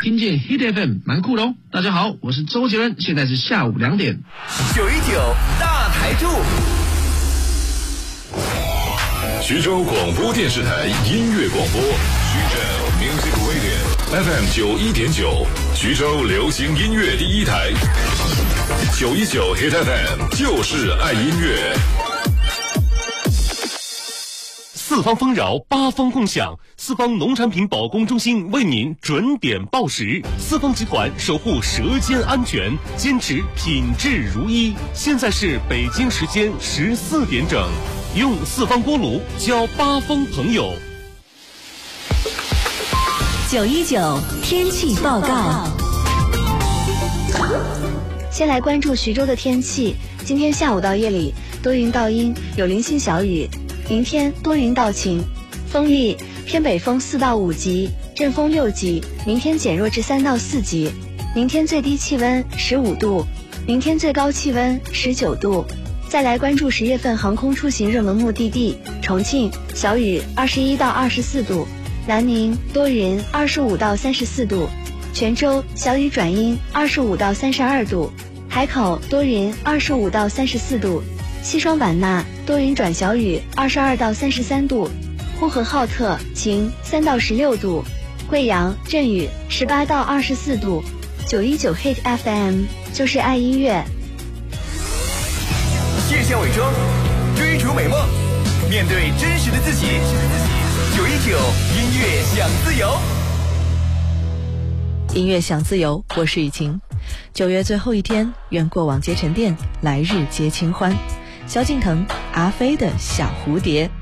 听见 Hit FM 蛮酷的哦。大家好，我是周杰伦，现在是下午2点。 919大台柱， 徐州广播电视台音乐广播，徐州 Music Radio FM 91.9，徐州流行音乐第一台。919 Hit FM 就是爱音乐。 四方丰饶，八方共享。四方农产品保供中心为您准点报时。四方集团守护舌尖安全，坚持品质如一。现在是北京时间14点整，用四方锅炉交八方朋友。 919天气报告。先来关注徐州的天气，今天下午到夜里多云到阴，有零星小雨。明天多云到晴，风力偏北风4到5级，阵风6级，明天减弱至3到4级。明天最低气温15度，明天最高气温19度。再来关注10月份航空出行热门目的地，重庆小雨21到24度，南宁多云25到34度，泉州小雨转阴25到32度，海口多云25到34度，西双版纳多云转小雨22到33度，呼和浩特晴3到16度，贵阳阵雨18到24度。919 Hit FM 就是爱音乐。 卸下伪装，追逐美梦，面对真实的自己。919音乐享自由， 音乐享自由，我是雨晴。9月最后一天，愿过往皆沉淀，来日皆清欢。萧敬腾、阿飞的小蝴蝶。